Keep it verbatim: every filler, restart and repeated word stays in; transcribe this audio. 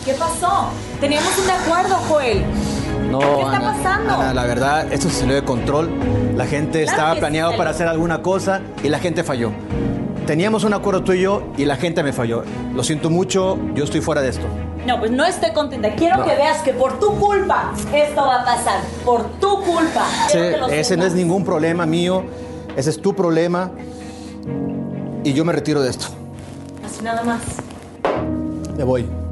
¿Qué pasó? Teníamos un acuerdo, Joel. No, ¿Qué está Ana, pasando? Ana, la verdad, esto se salió de control. La gente Claro estaba que planeado sí para salió. hacer alguna cosa y la gente falló. Teníamos un acuerdo tú y yo y la gente me falló. Lo siento mucho, yo estoy fuera de esto. No, pues no estoy contenta. Quiero No. que veas que por tu culpa esto va a pasar. Por tu culpa. Quiero que lo Ese, ese no sepas. es ningún problema mío. Ese es tu problema. Y yo me retiro de esto. Así nada más. Me voy.